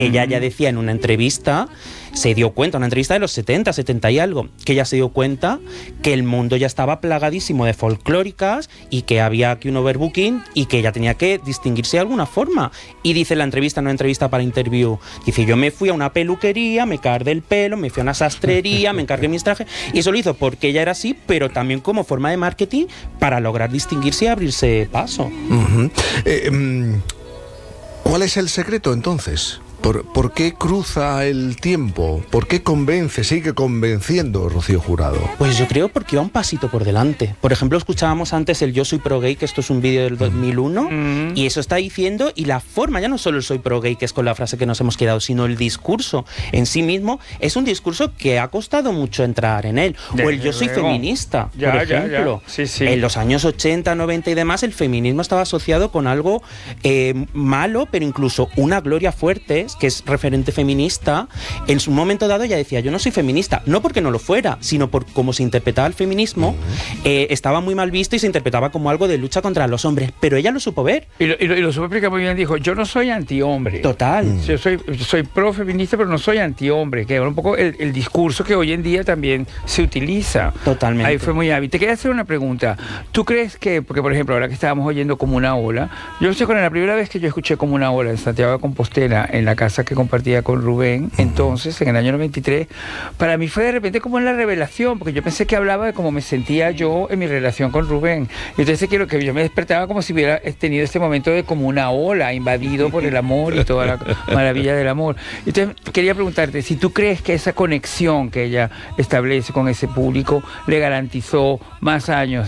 Ella ya decía en una entrevista, se dio cuenta, una entrevista de los 70, 70 y algo, que ella se dio cuenta que el mundo ya estaba plagadísimo de folclóricas y que había aquí un overbooking y que ella tenía que distinguirse de alguna forma. Y dice en la entrevista, en una entrevista para Interview, dice, yo me fui a una peluquería, me cargué el pelo, me fui a una sastrería, me encargué mis trajes, y eso lo hizo porque ella era así, pero también como forma de marketing para lograr distinguirse y abrirse paso. ¿Cuál es el secreto entonces? ¿Por qué cruza el tiempo? ¿Por qué sigue convenciendo Rocío Jurado? Pues yo creo porque va un pasito por delante. Por ejemplo, escuchábamos antes el Yo soy pro gay, que esto es un vídeo del 2001, y eso está diciendo, y la forma, ya no solo el soy pro gay, que es con la frase que nos hemos quedado, sino el discurso en sí mismo, es un discurso que ha costado mucho entrar en él. O el Yo soy feminista, por ejemplo. Sí, sí. En los años 80, 90 y demás, el feminismo estaba asociado con algo malo, pero incluso una Gloria Fuertes, que es referente feminista, en su momento dado ella decía, yo no soy feminista, no porque no lo fuera, sino por cómo se interpretaba el feminismo, estaba muy mal visto y se interpretaba como algo de lucha contra los hombres, pero ella lo supo ver. Y lo supo explicar muy bien, dijo, yo no soy antihombre. Total. Yo soy pro feminista, pero no soy antihombre, que era un poco el discurso que hoy en día también se utiliza. Totalmente. Ahí fue muy hábil. Te quería hacer una pregunta. ¿Tú crees que, porque por ejemplo, ahora que estábamos oyendo Como una ola, yo sé que la primera vez que yo escuché Como una ola en Santiago de Compostela, en la casa que compartía con Rubén, entonces, en el año 93, para mí fue de repente como la revelación, porque yo pensé que hablaba de cómo me sentía yo en mi relación con Rubén. Y entonces quiero que yo me despertaba como si hubiera tenido este momento de como una ola, invadido por el amor y toda la maravilla del amor. Entonces, quería preguntarte, si tú crees que esa conexión que ella establece con ese público le garantizó más años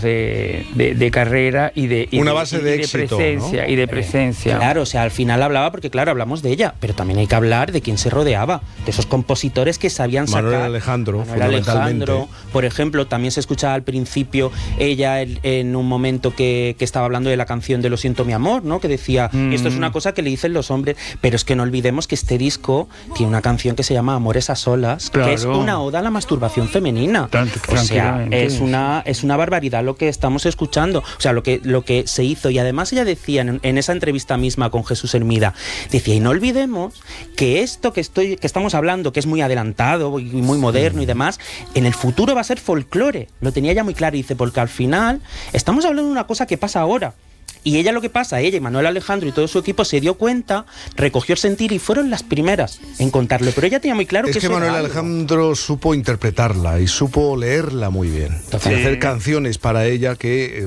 de carrera y de base de éxito, presencia, ¿no? Y de presencia. Claro, o sea, al final hablaba, porque claro, hablamos de ella, pero también hay que hablar de quién se rodeaba, de esos compositores que sabían sacar. Manuel Alejandro, por ejemplo, también se escuchaba al principio ella en un momento que estaba hablando de la canción de Lo siento mi amor, ¿no? Que decía, esto es una cosa que le dicen los hombres, pero es que no olvidemos que este disco tiene una canción que se llama Amores a solas, claro, que es una oda a la masturbación femenina. O sea, es una barbaridad lo que estamos escuchando, o sea, lo que se hizo. Y además ella decía en esa entrevista misma con Jesús Hermida, decía, y no olvidemos que esto que estamos hablando, que es muy adelantado y muy moderno y demás, en el futuro va a ser folclore. Lo tenía ya muy claro, y dice, porque al final estamos hablando de una cosa que pasa ahora. Y ella y Manuel Alejandro y todo su equipo se dio cuenta, recogió el sentir y fueron las primeras en contarlo. Pero ella tenía muy claro que Manuel Alejandro supo interpretarla y supo leerla muy bien. Sí. Hacer canciones para ella que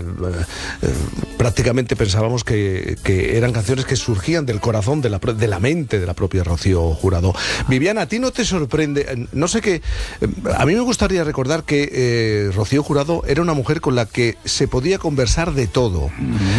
prácticamente pensábamos que eran canciones que surgían del corazón, de la mente de la propia Rocío Jurado. Viviana, ¿a ti no te sorprende? No sé qué. A mí me gustaría recordar que Rocío Jurado era una mujer con la que se podía conversar de todo.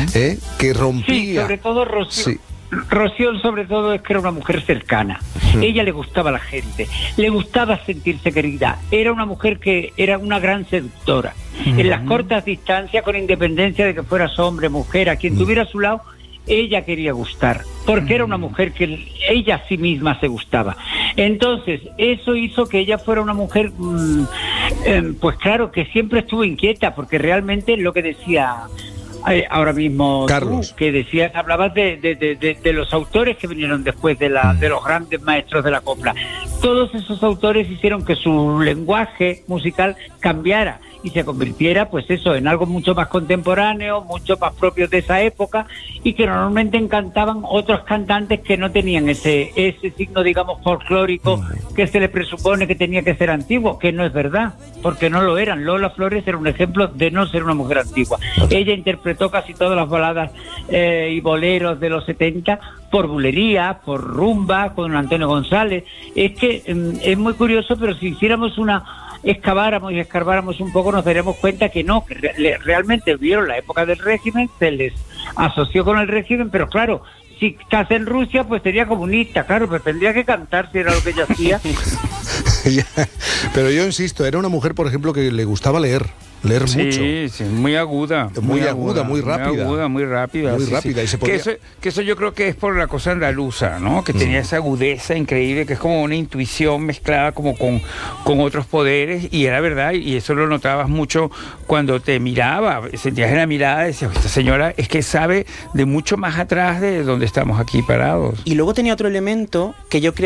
Que rompía. Sí, sobre todo Rocío. Sí. Rocío, sobre todo, es que era una mujer cercana. Ella le gustaba a la gente, le gustaba sentirse querida. Era una mujer que era una gran seductora. En las cortas distancias, con independencia de que fueras hombre, mujer, a quien tuviera a su lado, ella quería gustar, porque era una mujer que ella a sí misma se gustaba. Entonces, eso hizo que ella fuera una mujer, pues claro, que siempre estuvo inquieta, porque realmente lo que decía ahora mismo Carlos, tú, que decías, hablabas de los autores que vinieron después de los grandes maestros de la copla. Todos esos autores hicieron que su lenguaje musical cambiara y se convirtiera, pues eso, en algo mucho más contemporáneo, mucho más propio de esa época, y que normalmente encantaban otros cantantes que no tenían ese signo, digamos, folclórico que se le presupone que tenía que ser antiguo, que no es verdad, porque no lo eran. Lola Flores era un ejemplo de no ser una mujer antigua. Ella interpretó casi todas las baladas y boleros de los 70 por bulería, por rumba, con Antonio González. Es que es muy curioso, pero si hiciéramos excaváramos y escarbáramos un poco, nos daríamos cuenta que no, que realmente vieron la época del régimen, se les asoció con el régimen, pero claro, si estás en Rusia, pues sería comunista, claro, pero tendría que cantar si era lo que ella hacía. Pero yo insisto, era una mujer, por ejemplo, que le gustaba leer mucho. Sí, muy aguda. Muy aguda, muy rápida. Muy aguda, muy rápida. Muy rápida. Y se podía... que eso yo creo que es por la cosa andaluza, ¿no? Que tenía esa agudeza increíble, que es como una intuición mezclada como con otros poderes, y era verdad, y eso lo notabas mucho cuando te miraba, sentías en la mirada, decías, esta señora es que sabe de mucho más atrás de donde estamos aquí parados. Y luego tenía otro elemento que yo creo